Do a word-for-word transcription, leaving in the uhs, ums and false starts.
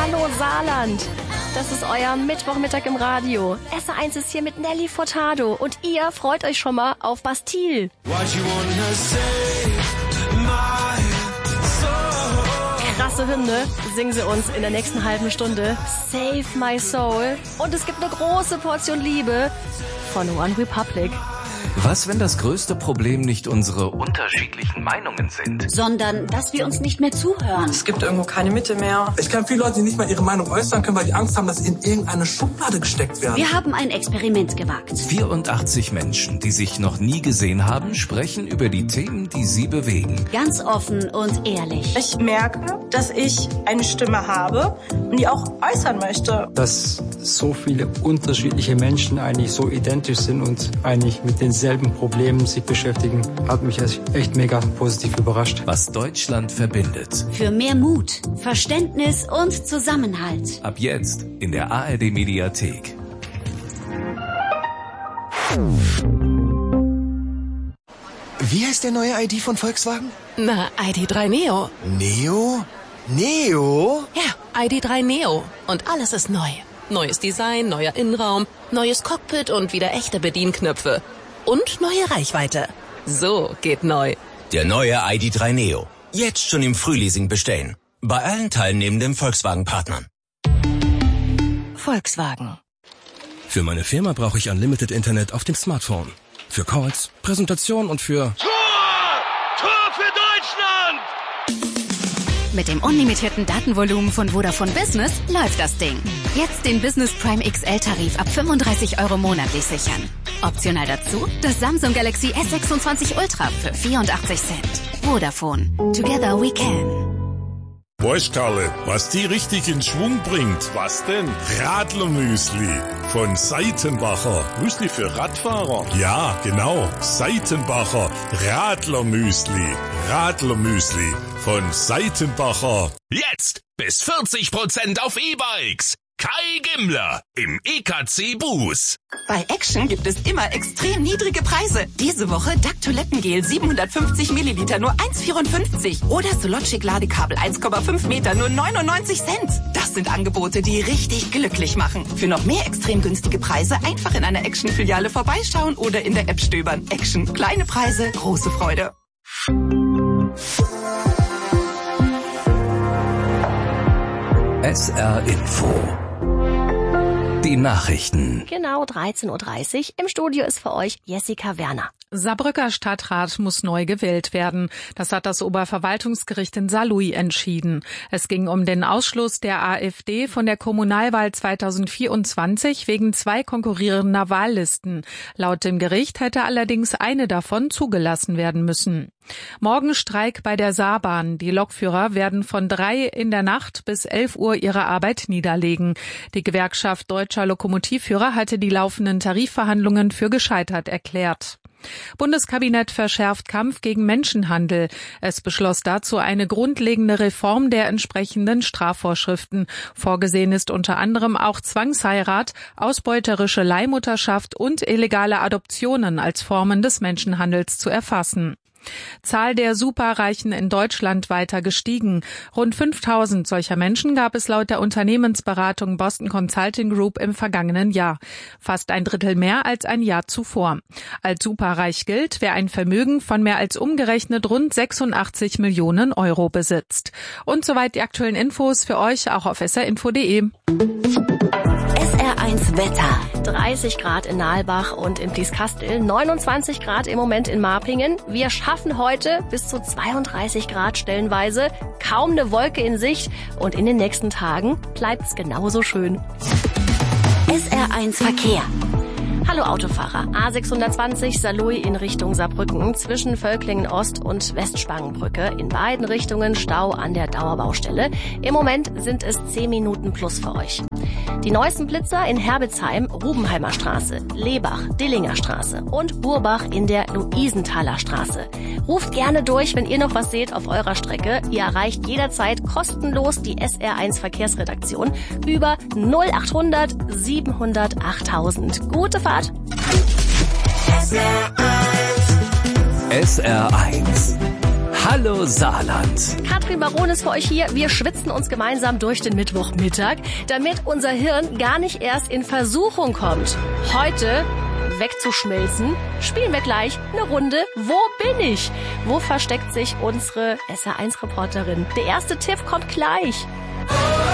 Hallo Saarland. Das ist euer Mittwochmittag im Radio. S R eins ist hier mit Nelly Furtado und ihr freut euch schon mal auf Bastille. Krasse Hymne singen sie uns in der nächsten halben Stunde. Save My Soul. Und es gibt eine große Portion Liebe von One Republic. Was, wenn das größte Problem nicht unsere unterschiedlichen Meinungen sind? Sondern, dass wir uns nicht mehr zuhören. Es gibt irgendwo keine Mitte mehr. Ich kenne viele Leute, die nicht mal ihre Meinung äußern können, weil die Angst haben, dass sie in irgendeine Schublade gesteckt werden. Wir haben ein Experiment gewagt. vierundachtzig Menschen, die sich noch nie gesehen haben, sprechen über die Themen, die sie bewegen. Ganz offen und ehrlich. Ich merke, dass ich eine Stimme habe und die auch äußern möchte. Dass so viele unterschiedliche Menschen eigentlich so identisch sind und eigentlich mit denselben Problemen sich beschäftigen, hat mich echt mega positiv überrascht. Was Deutschland verbindet. Für mehr Mut, Verständnis und Zusammenhalt. Ab jetzt in der A R D Mediathek. Wie heißt der neue I D von Volkswagen? Na, I D drei Neo. Neo? Neo? Ja, I D drei Neo. Und alles ist neu. Neues Design, neuer Innenraum, neues Cockpit und wieder echte Bedienknöpfe. Und neue Reichweite. So geht neu. Der neue I D drei Neo. Jetzt schon im Frühleasing bestellen. Bei allen teilnehmenden Volkswagen-Partnern. Volkswagen. Für meine Firma brauche ich Unlimited Internet auf dem Smartphone. Für Calls, Präsentation und für... Tor! Tor für Deutschland! Mit dem unlimitierten Datenvolumen von Vodafone Business läuft das Ding. Jetzt den Business Prime X L-Tarif ab fünfunddreißig Euro monatlich sichern. Optional dazu das Samsung Galaxy S sechsundzwanzig Ultra für vierundachtzig Cent. Vodafone. Together we can. Weißt Karle, was die richtig in Schwung bringt? Was denn? Radlermüsli von Seitenbacher. Müsli für Radfahrer? Ja, genau. Seitenbacher Radlermüsli. Radlermüsli von Seitenbacher. Jetzt bis vierzig Prozent auf E-Bikes. Kai Gimmler im E K C Bus. Bei Action gibt es immer extrem niedrige Preise. Diese Woche D A C Toilettengel siebenhundertfünfzig Milliliter nur eins vierundfünfzig. Oder Sologic Ladekabel eins Komma fünf Meter nur neunundneunzig Cent. Das sind Angebote, die richtig glücklich machen. Für noch mehr extrem günstige Preise einfach in einer Action-Filiale vorbeischauen oder in der App stöbern. Action. Kleine Preise, große Freude. S R Info. Die Nachrichten. Genau dreizehn Uhr dreißig. Im Studio ist für euch Jessica Werner. Saarbrücker Stadtrat muss neu gewählt werden. Das hat das Oberverwaltungsgericht in Saarlouis entschieden. Es ging um den Ausschluss der AfD von der Kommunalwahl zweitausendvierundzwanzig wegen zwei konkurrierender Wahllisten. Laut dem Gericht hätte allerdings eine davon zugelassen werden müssen. Morgen Streik bei der Saarbahn. Die Lokführer werden von drei in der Nacht bis elf Uhr ihre Arbeit niederlegen. Die Gewerkschaft Deutscher Lokomotivführer hatte die laufenden Tarifverhandlungen für gescheitert erklärt. Bundeskabinett verschärft Kampf gegen Menschenhandel. Es beschloss dazu eine grundlegende Reform der entsprechenden Strafvorschriften. Vorgesehen ist unter anderem auch Zwangsheirat, ausbeuterische Leihmutterschaft und illegale Adoptionen als Formen des Menschenhandels zu erfassen. Zahl der Superreichen in Deutschland weiter gestiegen. Rund fünftausend solcher Menschen gab es laut der Unternehmensberatung Boston Consulting Group im vergangenen Jahr. Fast ein Drittel mehr als ein Jahr zuvor. Als superreich gilt, wer ein Vermögen von mehr als umgerechnet rund sechsundachtzig Millionen Euro besitzt. Und soweit die aktuellen Infos für euch auch auf s r info punkt d e. S R eins Wetter. dreißig Grad in Nalbach und in Blieskastel, neunundzwanzig Grad im Moment in Marpingen. Wir schaffen heute bis zu zweiunddreißig Grad stellenweise, kaum eine Wolke in Sicht und in den nächsten Tagen bleibt's genauso schön. S R eins Verkehr. Hallo Autofahrer. A sechshundertzwanzig Saarlouis in Richtung Saarbrücken zwischen Völklingen Ost und Westspangenbrücke. In beiden Richtungen Stau an der Dauerbaustelle. Im Moment sind es zehn Minuten plus für euch. Die neuesten Blitzer in Herbitzheim, Rubenheimer Straße, Lebach, Dillinger Straße und Burbach in der Luisenthaler Straße. Ruft gerne durch, wenn ihr noch was seht auf eurer Strecke. Ihr erreicht jederzeit kostenlos die S R eins Verkehrsredaktion über null achthundert siebenhundert achttausend. Gute Fahrt! S R eins Hallo Saarland. Katrin Baron ist für euch hier. Wir schwitzen uns gemeinsam durch den Mittwochmittag, damit unser Hirn gar nicht erst in Versuchung kommt. Heute wegzuschmilzen, spielen wir gleich eine Runde Wo bin ich? Wo versteckt sich unsere S R eins Reporterin? Der erste Tipp kommt gleich.